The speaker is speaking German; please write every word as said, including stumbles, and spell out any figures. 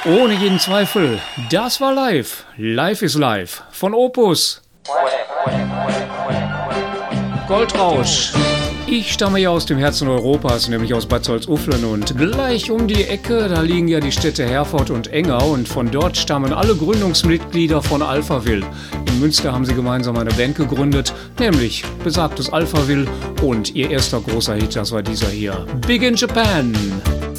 Ohne jeden Zweifel, das war live. Live is live. Von Opus. Goldrausch. Ich stamme ja aus dem Herzen Europas, nämlich aus Bad Salzuflen, und gleich um die Ecke, da liegen ja die Städte Herford und Engau, und von dort stammen alle Gründungsmitglieder von Alphaville. In Münster haben sie gemeinsam eine Band gegründet, nämlich besagtes Alphaville, und ihr erster großer Hit, das war dieser hier, Big in Japan.